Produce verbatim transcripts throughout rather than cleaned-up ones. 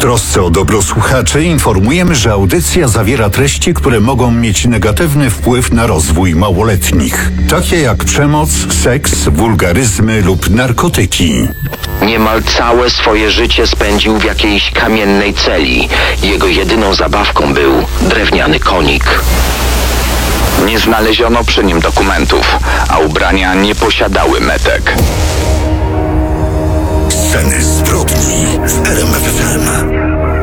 trosce o dobro słuchaczy informujemy, że audycja zawiera treści, które mogą mieć negatywny wpływ na rozwój małoletnich, takie jak przemoc, seks, wulgaryzmy lub narkotyki. Niemal całe swoje życie spędził w jakiejś kamiennej celi. Jego jedyną zabawką był drewniany konik. Nie znaleziono przy nim dokumentów, a ubrania nie posiadały metek. Sceny zbrodni w R M F F M.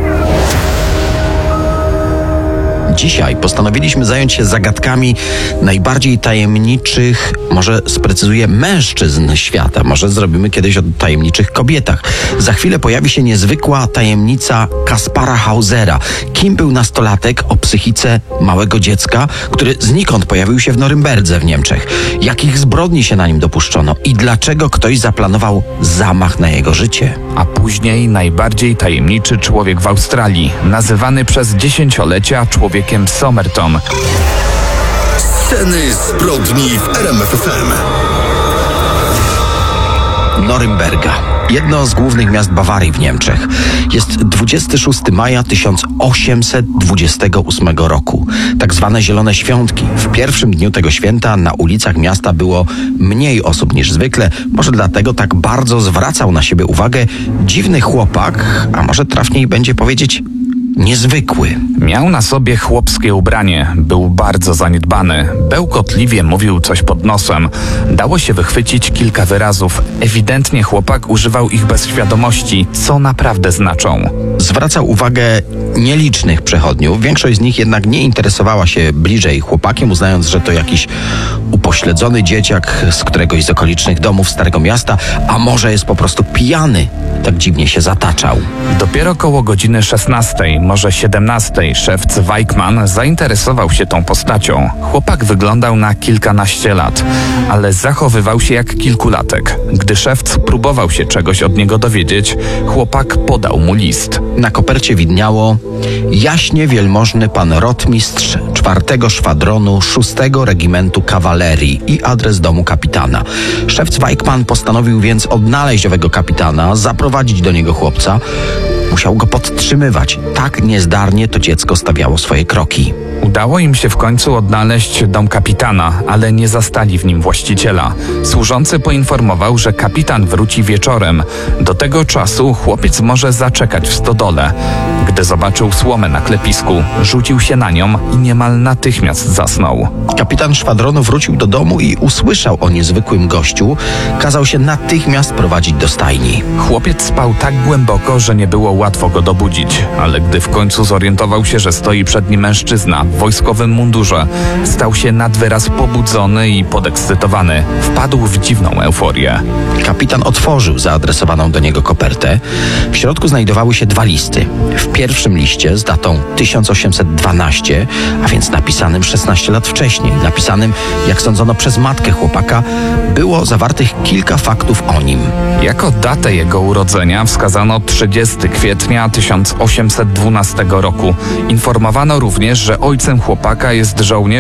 Dzisiaj postanowiliśmy zająć się zagadkami najbardziej tajemniczych, może sprecyzuję, mężczyzn świata. Może zrobimy kiedyś o tajemniczych kobietach. Za chwilę pojawi się niezwykła tajemnica Kaspara Hausera. Kim był nastolatek o psychice małego dziecka, który znikąd pojawił się w Norymberdze w Niemczech? Jakich zbrodni się na nim dopuszczono? I dlaczego ktoś zaplanował zamach na jego życie? A później najbardziej tajemniczy człowiek w Australii, nazywany przez dziesięciolecia człowiekiem Somerton. Sceny zbrodni w R M F F M. Norymberga. Jedno z głównych miast Bawarii w Niemczech. Jest dwudziestego szóstego maja tysiąc osiemset dwudziestego ósmego roku. Tak zwane Zielone Świątki. W pierwszym dniu tego święta na ulicach miasta było mniej osób niż zwykle. Może dlatego tak bardzo zwracał na siebie uwagę dziwny chłopak, a może trafniej będzie powiedzieć niezwykły. Miał na sobie chłopskie ubranie, był bardzo zaniedbany, bełkotliwie mówił coś pod nosem. Dało się wychwycić kilka wyrazów. Ewidentnie chłopak używał ich bez świadomości, co naprawdę znaczą. Zwracał uwagę nielicznych przechodniów. Większość z nich jednak nie interesowała się bliżej chłopakiem, uznając, że to jakiś upośledzony dzieciak z któregoś z okolicznych domów Starego Miasta, a może jest po prostu pijany. Tak dziwnie się zataczał. Dopiero koło godziny szesnastej, może siedemnastej, szewc Weichmann zainteresował się tą postacią. Chłopak wyglądał na kilkanaście lat, ale zachowywał się jak kilkulatek. Gdy szewc próbował się czegoś od niego dowiedzieć, chłopak podał mu list. Na kopercie widniało: jaśnie wielmożny pan rotmistrz czwartego szwadronu szóstego regimentu kawalerii i adres domu kapitana. Szewc Weichmann postanowił więc odnaleźć owego kapitana, zaprowadzić do niego chłopca. Musiał go podtrzymywać. Tak niezdarnie to dziecko stawiało swoje kroki. Udało im się w końcu odnaleźć dom kapitana, ale nie zastali w nim właściciela. Służący poinformował, że kapitan wróci wieczorem. Do tego czasu chłopiec może zaczekać w stodole. Gdy zobaczył słomę na klepisku, rzucił się na nią i niemal natychmiast zasnął. Kapitan szwadronu wrócił do domu i usłyszał o niezwykłym gościu. Kazał się natychmiast prowadzić do stajni. Chłopiec spał tak głęboko, że nie było łatwo go dobudzić, ale gdy w końcu zorientował się, że stoi przed nim mężczyzna w wojskowym mundurze, stał się nad wyraz pobudzony i podekscytowany. Wpadł w dziwną euforię. Kapitan otworzył zaadresowaną do niego kopertę. W środku znajdowały się dwa listy. W pierwszym liście z datą tysiąc osiemset dwanaście, a więc napisanym szesnaście lat wcześniej, napisanym, jak sądzono, przez matkę chłopaka, było zawartych kilka faktów o nim. Jako datę jego urodzenia wskazano trzydziestego kwietnia tysiąc osiemset dwunastego roku. Informowano również, że ojcem chłopaka jest żołnierz